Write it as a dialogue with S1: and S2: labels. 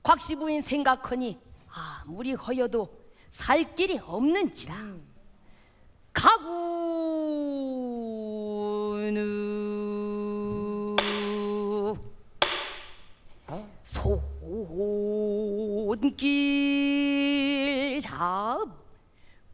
S1: 곽시부인 생각하니 아무리 허여도 살 길이 없는지라. 가구는 손길 잡아